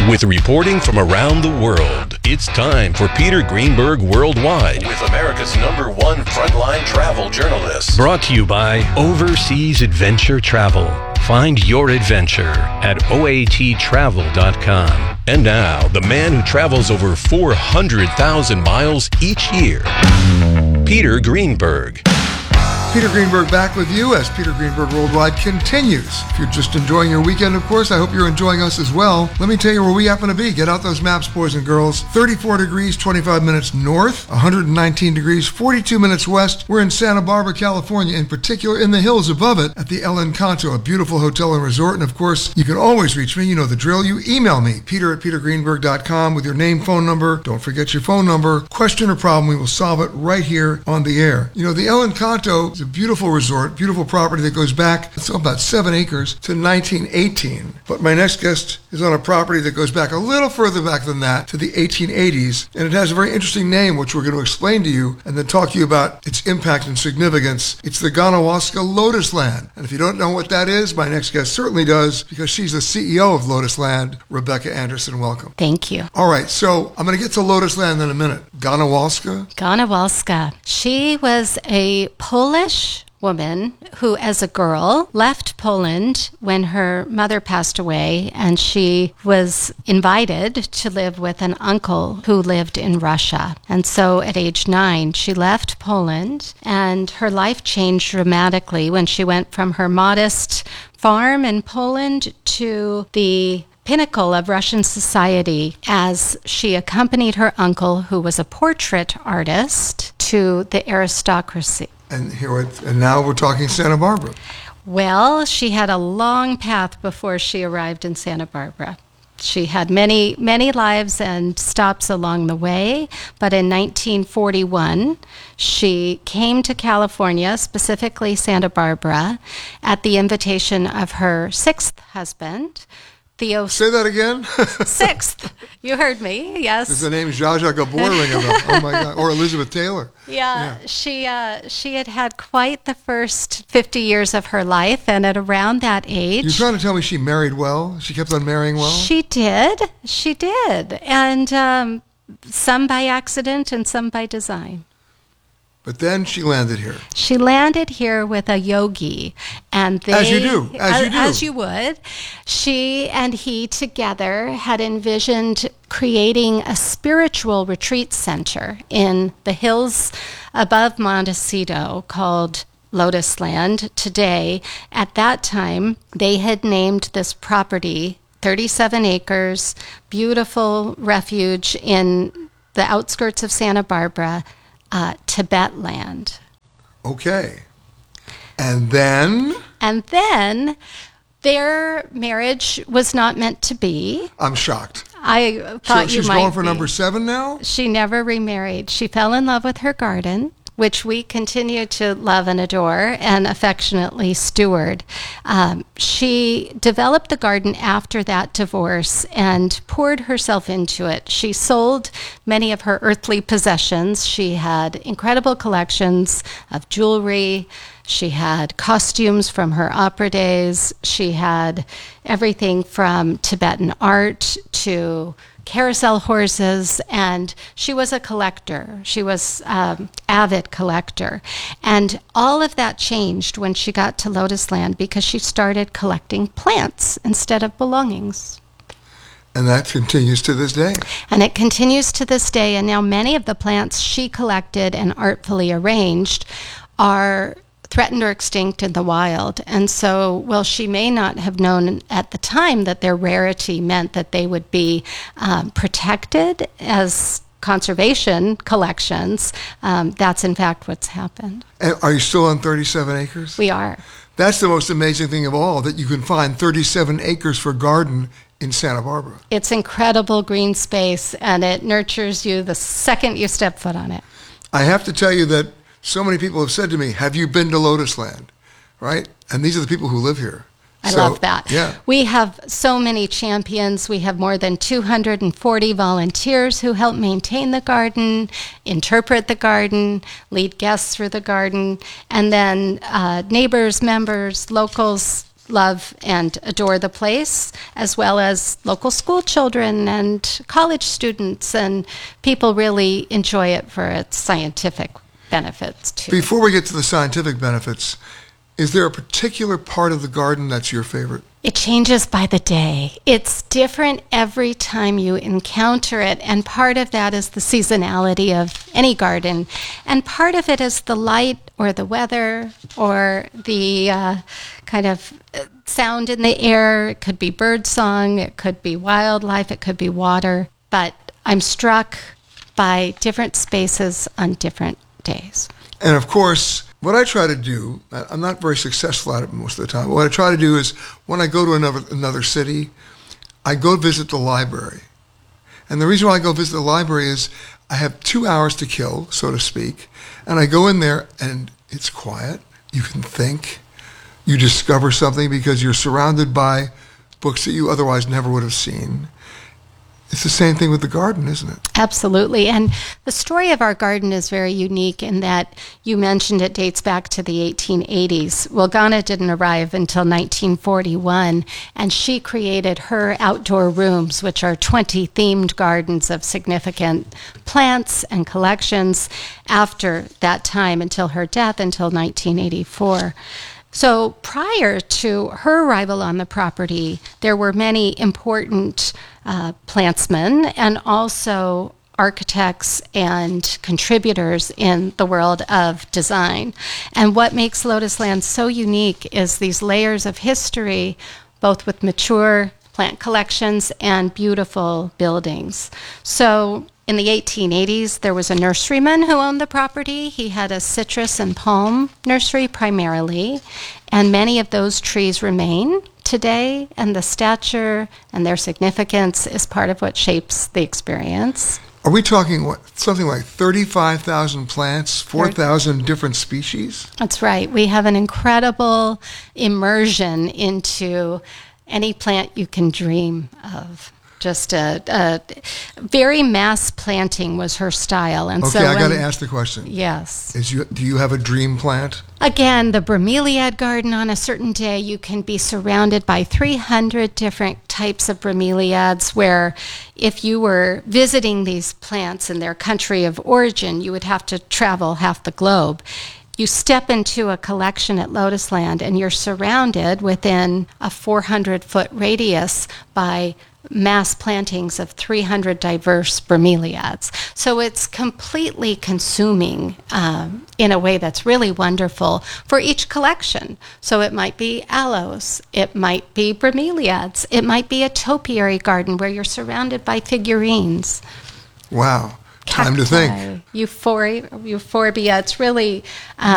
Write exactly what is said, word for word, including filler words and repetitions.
With reporting from around the world, it's time for Peter Greenberg Worldwide with America's number one frontline travel journalist. Brought to you by Overseas Adventure Travel. Find your adventure at O A T travel dot com. And now, the man who travels over four hundred thousand miles each year, Peter Greenberg. Peter Greenberg back with you as Peter Greenberg Worldwide continues. If you're just enjoying your weekend, of course, I hope you're enjoying us as well. Let me tell you where we happen to be. Get out those maps, boys and girls. thirty-four degrees, twenty-five minutes north, one hundred nineteen degrees, forty-two minutes west. We're in Santa Barbara, California, in particular in the hills above it at the El Encanto, a beautiful hotel and resort. And of course, you can always reach me. You know the drill. You email me, peter at peter greenberg dot com with your name, phone number. Don't forget your phone number. Question or problem, we will solve it right here on the air. You know, the El Encanto is a beautiful resort, beautiful property that goes back, it's about seven acres, to nineteen eighteen. But my next guest is on a property that goes back a little further back than that, to the eighteen eighties. And it has a very interesting name, which we're going to explain to you and then talk to you about its impact and significance. It's the Gonawaska Lotus Land. And if you don't know what that is, my next guest certainly does, because she's the C E O of Lotus Land, Rebecca Anderson. Welcome. Thank you. All right, so I'm going to get to Lotus Land in a minute. Gonawaska? Gonawaska. She was a Polish woman who, as a girl, left Poland when her mother passed away, and she was invited to live with an uncle who lived in Russia. And so at age nine, she left Poland, and her life changed dramatically when she went from her modest farm in Poland to the pinnacle of Russian society as she accompanied her uncle, who was a portrait artist, to the aristocracy. And here, and now we're talking Santa Barbara. Well, she had a long path before she arrived in Santa Barbara. She had many, many lives and stops along the way, but in nineteen forty-one, she came to California, specifically Santa Barbara, at the invitation of her sixth husband, Theo. Say that again? Sixth. You heard me, yes. Is the name Zsa Zsa Gabor ring a bell? Oh my God. Or Elizabeth Taylor. Yeah, yeah. She uh, she had had quite the first fifty years of her life, and at around that age... You're trying to tell me she married well? She kept on marrying well? She did. She did. And um, some by accident and some by design. But then she landed here. She landed here with a yogi, and they, as you do, as you do, as you would. She and he together had envisioned creating a spiritual retreat center in the hills above Montecito called Lotus Land. Today, at that time, they had named this property thirty-seven acres, beautiful refuge in the outskirts of Santa Barbara. Uh, Tibet Land. Okay. And then? And then their marriage was not meant to be. I'm shocked. I thought so you might she's going for be. number seven now? She never remarried. She fell in love with her garden, which we continue to love and adore and affectionately steward. Um, she developed the garden after that divorce and poured herself into it. She sold many of her earthly possessions. She had incredible collections of jewelry. She had costumes from her opera days. She had everything from Tibetan art to carousel horses, and she was a collector. She was um, avid collector. And all of that changed when she got to Lotus Land because she started collecting plants instead of belongings. And that continues to this day. And it continues to this day, and now many of the plants she collected and artfully arranged are threatened or extinct in the wild. And so, while she may not have known at the time that their rarity meant that they would be um, protected as conservation collections, um, that's in fact what's happened. And are you still on thirty-seven acres? We are. That's the most amazing thing of all, that you can find thirty-seven acres for garden in Santa Barbara. It's incredible green space, and it nurtures you the second you step foot on it. I have to tell you that so many people have said to me, have you been to Lotus Land? Right? And these are the people who live here. I so, love that. Yeah. We have so many champions. We have more than two hundred forty volunteers who help maintain the garden, interpret the garden, lead guests through the garden, and then uh, neighbors, members, locals love and adore the place, as well as local school children and college students, and people really enjoy it for its scientific benefits too. Before we get to the scientific benefits, is there a particular part of the garden that's your favorite? It changes by the day. It's different every time you encounter it, and part of that is the seasonality of any garden, and part of it is the light or the weather or the uh, kind of sound in the air. It could be bird song, it could be wildlife, it could be water, but I'm struck by different spaces on different days. And of course, what I try to do, I'm not very successful at it most of the time, but what I try to do is when I go to another another city, I go visit the library. And the reason why I go visit the library is I have two hours to kill, so to speak, and I go in there and it's quiet. You can think. You discover something because you're surrounded by books that you otherwise never would have seen. It's the same thing with the garden, isn't it? Absolutely. And the story of our garden is very unique in that you mentioned it dates back to the eighteen eighties. Well, Ghana didn't arrive until nineteen forty-one, and she created her outdoor rooms, which are twenty themed gardens of significant plants and collections after that time until her death, until nineteen eighty-four. So prior to her arrival on the property, there were many important uh, plantsmen and also architects and contributors in the world of design. And what makes Lotus Land so unique is these layers of history, both with mature plant collections and beautiful buildings. So in the eighteen eighties, there was a nurseryman who owned the property. He had a citrus and palm nursery primarily, and many of those trees remain today, and the stature and their significance is part of what shapes the experience. Are we talking what, something like thirty-five thousand plants, four thousand different species? That's right. We have an incredible immersion into any plant you can dream of. Just a, a very mass planting was her style. And okay, so I got to when, ask the question. Yes. Is you, do you have a dream plant? Again, the bromeliad garden, on a certain day, you can be surrounded by three hundred different types of bromeliads, where if you were visiting these plants in their country of origin, you would have to travel half the globe. You step into a collection at Lotus Land and you're surrounded within a four hundred foot radius by mass plantings of three hundred diverse bromeliads. So it's completely consuming um, in a way that's really wonderful for each collection. So it might be aloes, it might be bromeliads, it might be a topiary garden where you're surrounded by figurines. Wow. Time to think. Euphoria, euphorbia. It's really um,